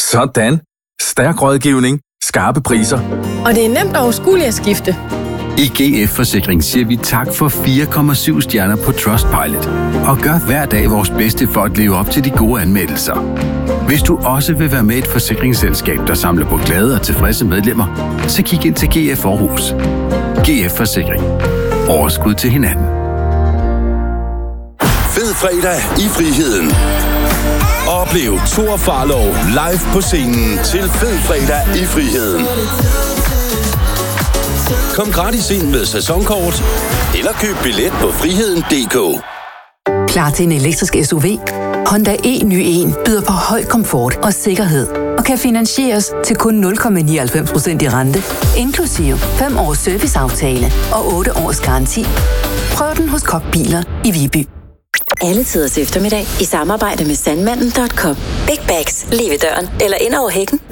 Sådan. Stærk rådgivning. Skarpe priser. Og det er nemt og overskueligt at skifte. I GF Forsikring siger vi tak for 4,7 stjerner på Trustpilot. Og gør hver dag vores bedste for at leve op til de gode anmeldelser. Hvis du også vil være med i et forsikringsselskab, der samler på glade og tilfredse medlemmer, så kig ind til GF Aarhus. GF Forsikring. Overskud til hinanden. Fed fredag i friheden. Oplev Thor Farlov live på scenen til Fed fredag i friheden. Kom gratis ind med sæsonkort, eller køb billet på friheden.dk. Klar til en elektrisk SUV? Honda e-ny1 byder på høj komfort og sikkerhed, og kan finansieres til kun 0,99% i rente, inklusive 5 års serviceaftale og 8 års garanti. Prøv den hos Koch Biler i Viby. Alle tiders eftermiddag i samarbejde med Sandmanden.com. Big bags lige ved døren eller ind over hækken.